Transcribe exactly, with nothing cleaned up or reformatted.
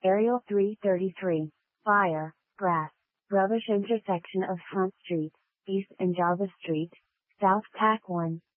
Aerial three thirty-three. Fire, grass, rubbish intersection of Front Street, East and Java Street, South Tack one.